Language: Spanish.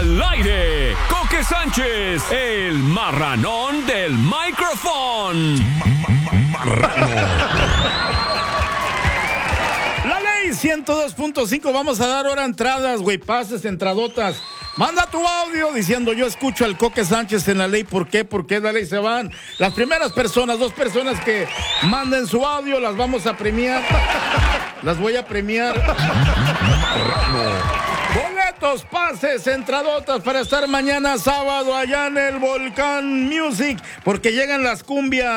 Al aire, Coque Sánchez, el marranón del micrófono. La ley 102.5, vamos a dar ahora entradas, güey, pases, entradotas. Manda tu audio diciendo yo escucho al Coque Sánchez en la ley. ¿Por qué? Porque la ley se van. Las primeras personas, 2 personas que manden su audio, las vamos a premiar. Las voy a premiar. Boletos, pases, entradotas para estar mañana sábado allá en el Volcán Music, porque llegan las cumbias.